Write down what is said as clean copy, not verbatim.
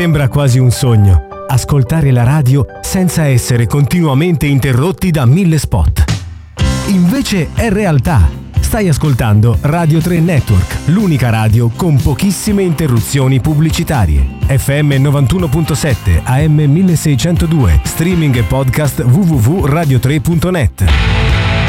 Sembra quasi un sogno, ascoltare la radio senza essere continuamente interrotti da 1000 spot. Invece è realtà. Stai ascoltando Radio 3 Network, l'unica radio con pochissime interruzioni pubblicitarie. FM 91.7, AM 1602, streaming e podcast www.radio3.net.